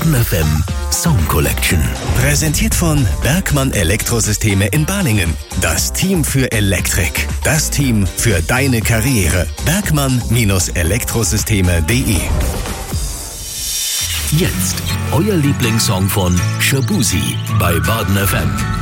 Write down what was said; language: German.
Baden FM Song Collection. Präsentiert von Bergmann Elektrosysteme in Balingen. Das Team für Elektrik. Das Team für deine Karriere. Bergmann-Elektrosysteme.de. Jetzt euer Lieblingssong von Shaboozey bei Baden FM.